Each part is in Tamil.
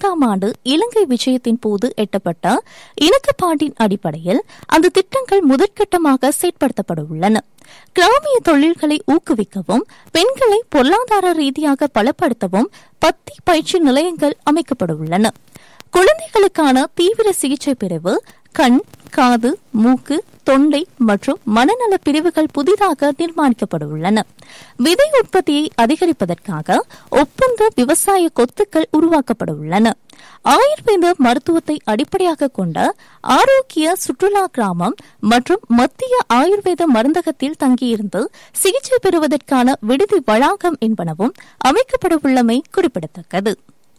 2015 ஆண்டு இலங்கை விஜயத்தின் போது எட்டப்பட்ட இணக்கப்பாட்டின் அடிப்படையில் அந்த திட்டங்கள் முதற்கட்டமாக செயற்படுத்தப்பட உள்ளன. கிராமிய தொழில்களை ஊக்குவிக்கவும் பெண்களை பொருளாதார ரீதியாக பலப்படுத்தவும் 10 பயிற்சி நிலையங்கள் அமைக்கப்பட உள்ளன. குழந்தைகளுக்கான தீவிர சிகிச்சை பிரிவு, கண், காது, மூக்கு, தொண்டை மற்றும் மனநல பிரிவுகள் புதிதாக நிர்மாணிக்கப்பட உள்ளன. விதை உற்பத்தியை அதிகரிப்பதற்காக ஒப்பந்த விவசாய கொத்துக்கள் உருவாக்கப்பட உள்ளன. ஆயுர்வேத மருத்துவத்தை அடிப்படையாக கொண்ட ஆரோக்கிய சுற்றுலா கிராமம் மற்றும் மத்திய ஆயுர்வேத மருந்தகத்தில் தங்கியிருந்து சிகிச்சை பெறுவதற்கான விடுதி வளாகம் என்பனவும் அமைக்கப்பட உள்ளமை குறிப்பிடத்தக்கது.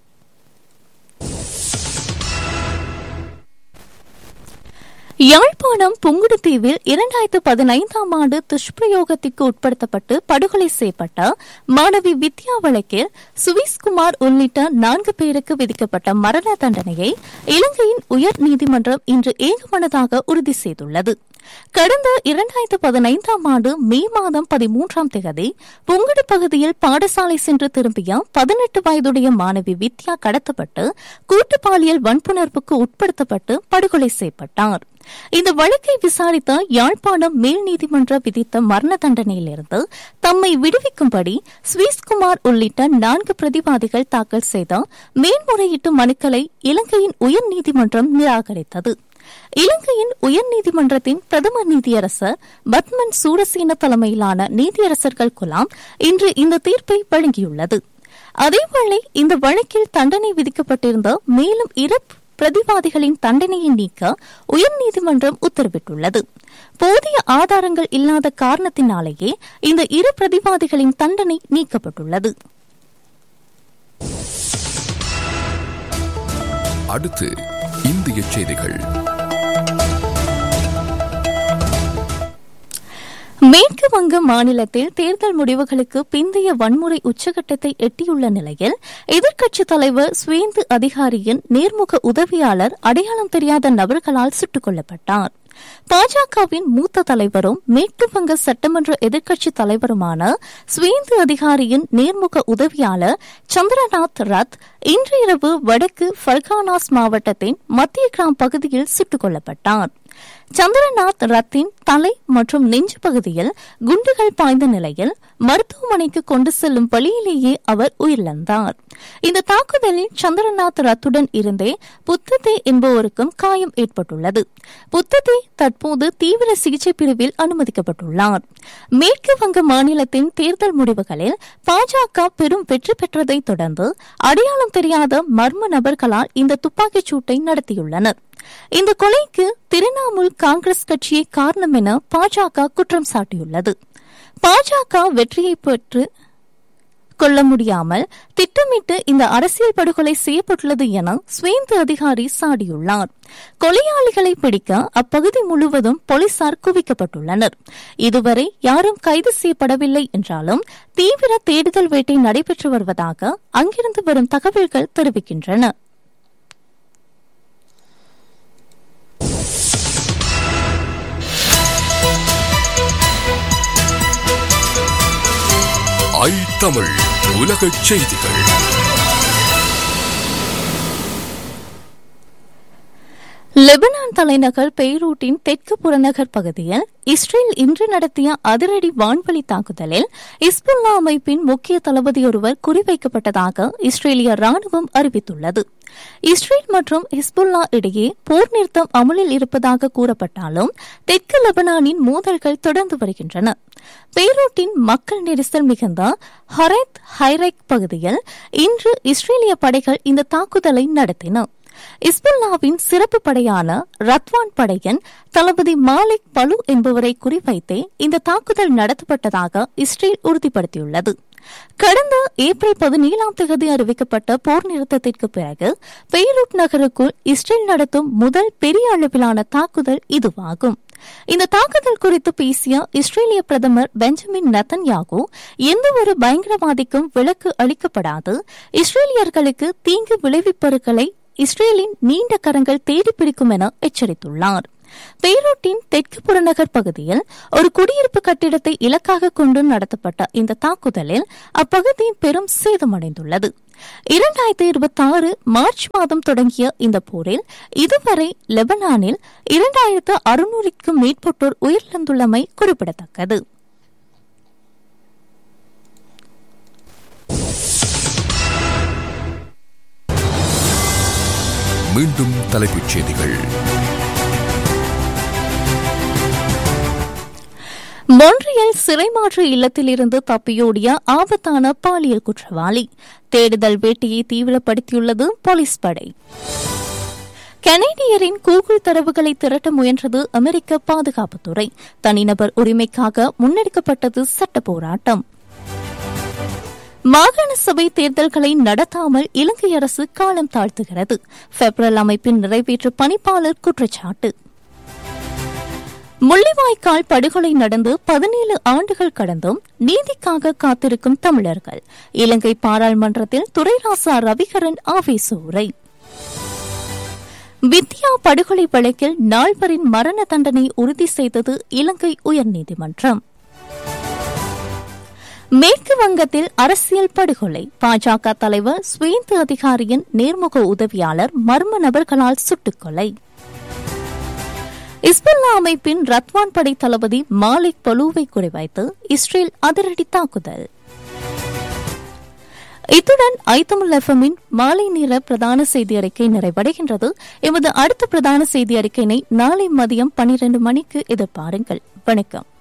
யாழ்ப்பாணம் புங்குடுதீவில் 2015 ஆண்டு துஷ்பிரயோகத்திற்கு உட்படுத்தப்பட்டு படுகொலை செய்யப்பட்ட மாணவி வித்யா வழக்கில் சுவிஸ்குமார் உள்ளிட்ட 4 பேருக்கு விதிக்கப்பட்ட மரண தண்டனையை இலங்கையின் உயர் நீதிமன்றம் இன்று ஏகமனதாக உறுதி செய்துள்ளது. கடந்த 2015 ஆண்டு மே மாதம் 13ஆம் தேதி புங்குடு பகுதியில் பாடசாலை சென்று திரும்பிய 18 வயதுடைய மாணவி வித்யா கடத்தப்பட்டு கூட்டு பாலியல் வன்புணர்வுக்கு உட்படுத்தப்பட்டு படுகொலை செய்யப்பட்டார். இந்த வழக்கை விசாரித்த யாழ்ப்பாணம் மேல் நீதிமன்ற விதித்த மரண தண்டனையிலிருந்து தம்மை விடுவிக்கும்படி சுவிஸ்குமார் உள்ளிட்ட 4 பிரதிவாதிகள் தாக்கல் செய்த மேல்முறையீட்டு மனுக்களை இலங்கையின் உயர்நீதிமன்றம் நிராகரித்தது. இலங்கையின் உயர்நீதிமன்றத்தின் பிரதம நீதியரசர் பத்மன் சூடசேன தலைமையிலான நீதியரசர்கள் குழாம் இன்று இந்த தீர்ப்பை வழங்கியுள்ளது. அதேவேளை இந்த வழக்கில் தண்டனை விதிக்கப்பட்டிருந்த மேலும் 2 பிரதிவாதிகளின் தண்டனையை நீக்க உயர்நீதிமன்றம் உத்தரவிட்டுள்ளது. போதிய ஆதாரங்கள் இல்லாத காரணத்தினாலேயே இந்த 2 பிரதிவாதிகளின் தண்டனை நீக்கப்பட்டுள்ளது. அடுத்து இந்திய செய்திகள். மேற்கு வங்க மாநிலத்தில் தேர்தல் முடிவுகளுக்கு பிந்தைய வன்முறை உச்சகட்டத்தை எட்டியுள்ள நிலையில் எதிர்க்கட்சித் தலைவர் சுவேந்து அதிகாரியின் நேர்முக உதவியாளர் அடையாளம் தெரியாத நபர்களால் சுட்டுக் கொல்லப்பட்டார். பாஜகவின் மூத்த தலைவரும் மேற்கு வங்க சட்டமன்ற எதிர்க்கட்சித் தலைவருமான சுவேந்து அதிகாரியின் நேர்முக உதவியாளர் சந்திரநாத் ரத் இன்று இரவு வடக்கு ஃபர்கானாஸ் மாவட்டத்தின் மத்திய கிராம் பகுதியில் சுட்டுக் கொல்லப்பட்டார். சந்திரநாத் ரத்தின் தலை மற்றும் நெஞ்சு பகுதியில் குண்டுகள் பாய்ந்த நிலையில் மருத்துவமனைக்கு கொண்டு செல்லும் வழியிலேயே அவர் உயிரிழந்தார். இந்த தாக்குதலில் சந்திரநாத் ரத்துடன் இருந்தே புத்ததே என்பவருக்கும் காயம் ஏற்பட்டுள்ளது. புத்ததே தற்போது தீவிர சிகிச்சை பிரிவில் அனுமதிக்கப்பட்டுள்ளார். மேற்கு வங்க மாநிலத்தின் தேர்தல் முடிவுகளில் பாஜக பெரும் வெற்றி பெற்றதை தொடர்ந்து அடையாளம் தெரியாத மர்ம நபர்களால் இந்த துப்பாக்கிச் சூட்டை நடத்தியுள்ளனர். இந்த கொலைக்கு திரிணாமுல் காங்கிரஸ் கட்சியே காரணம் என பாஜக குற்றம் சாட்டியுள்ளது. பாஜக வெற்றியை பெற்று கொள்ள முடியாமல் திட்டமிட்டு இந்த அரசியல் படுகொலை செய்யப்பட்டுள்ளது என சுவேந்து அதிகாரி சாடியுள்ளார். கொலையாளிகளை பிடிக்க அப்பகுதி முழுவதும் போலீசார் குவிக்கப்பட்டுள்ளனர். இதுவரை யாரும் கைது செய்யப்படவில்லை என்றாலும் தீவிர தேடுதல் வேட்டை நடைபெற்று வருவதாக அங்கிருந்து வரும் தகவல்கள் தெரிவிக்கின்றன. தமிழ் உலகச் செய்திகள். லெபனான் தலைநகர் பெய்ரூட்டின் தெற்கு புறநகர் பகுதியில் இஸ்ரேல் இன்று நடத்திய அதிரடி வான்வழி தாக்குதலில் ஹிஸ்புல்லா அமைப்பின் முக்கிய தளபதி ஒருவர் குறிவைக்கப்பட்டதாக இஸ்ரேலிய ராணுவம் அறிவித்துள்ளது. இஸ்ரேல் மற்றும் ஹிஸ்புல்லா இடையே போர் நிறுத்தம் அமலில் இருப்பதாக கூறப்பட்டாலும் தெற்கு லெபனானின் மோதல்கள் தொடர்ந்து வருகின்றன. பெய்ரூட்டின் மக்கள் நெரிசல் மிகுந்த ஹரத் ஹைரைக் பகுதியில் இன்று இஸ்ரேலிய படைகள் இந்த தாக்குதலை நடத்தின. ஹிஸ்புல்லாவின் சிறப்பு படையான ரத்வான் படையின் தளபதி மாலிக் பலு என்பவரை குறிவைத்தே இந்த தாக்குதல் நடத்தப்பட்டதாக இஸ்ரேல் உறுதிப்படுத்தியுள்ளது. கடந்த ஏப்ரல் 17ஆம் தேதி அறிவிக்கப்பட்ட போர் நிறுத்தத்திற்கு பிறகு பெய்ரூட் நகருக்குள் இஸ்ரேல் நடத்தும் முதல் பெரிய அளவிலான தாக்குதல் இதுவாகும். இந்த தாக்குதல் குறித்து பேசிய இஸ்ரேலிய பிரதமர் பெஞ்சமின் நெத்தன்யாகு எந்தவொரு பயங்கரவாதிக்கும் விலக்கு அளிக்கப்படாது, இஸ்ரேலியர்களுக்கு தீங்கு விளைவிப்பவர்களை இஸ்ரேலின் நீண்ட கரங்கள் தேடிப்பிடிக்கும் என எச்சரித்துள்ளார். பெய்ரூட்டின் தெற்கு புறநகர் பகுதியில் ஒரு குடியிருப்பு கட்டிடத்தை இலக்காக கொண்டு நடத்தப்பட்ட இந்த தாக்குதலில் அப்பகுதி பெரும் சேதமடைந்துள்ளது. 2026 மார்ச் மாதம் தொடங்கிய இந்த போரில் இதுவரை லெபனானில் 2600க்கும் மேற்பட்டோர் உயிரிழந்துள்ளமை குறிப்பிடத்தக்கது. மீண்டும் தலைப்புச் செய்திகள். மொன்றியல் சிறைமாற்று இல்லத்திலிருந்து தப்பியோடிய ஆபத்தான பாலியல் குற்றவாளி. தேடுதல் வேட்டையை தீவிரப்படுத்தியுள்ளது போலீஸ் படை. கனேடியரின் கூகுள் தரவுகளை திரட்ட முயன்றது அமெரிக்க பாதுகாப்புத்துறை. தனிநபர் உரிமைக்காக முன்னெடுக்கப்பட்டது சட்ட போராட்டம். மாகாண சபை தேர்தல்களை நடத்தாமல் இலங்கை அரசு காலம் தாழ்த்துகிறது. பெப்ரல் அமைப்பின் நிறைவேற்று பணிப்பாளர் குற்றச்சாட்டு. முள்ளிவாய்க்கால் படுகொலை நடந்து 17 ஆண்டுகள் கடந்தும் நீதிக்காக காத்திருக்கும் தமிழர்கள். இலங்கை பாராளுமன்றத்தில் துரைராசா ரவிகரன் ஆவேச உரை. வித்யா படுகொலை வழக்கில் நால்வரின் மரண தண்டனை உறுதி செய்தது இலங்கை உயர்நீதிமன்றம். மேற்கு வங்கத்தில் அரசியல் படுகொலை. பாஜக தலைவர் ஸ்வேந்து அதிகாரியின் நேர்முக உதவியாளர் மர்ம நபர்களால் சுட்டுக்கொலை. இஸ்புல்லா அமைப்பின் ரத்வான் படை தளபதி மாலிக் பலூவை குறிவைத்து இஸ்ரேல் அதிரடி தாக்குதல். இத்துடன் ஐத்தமிழ் எஃப்எம்மின் மாலை நேர பிரதான செய்தி அறிக்கை நிறைவடைகின்றது. எமது அடுத்த பிரதான செய்தி அறிக்கையினை நாளை மதியம் 12 மணிக்கு எதிர்பாருங்கள். வணக்கம்.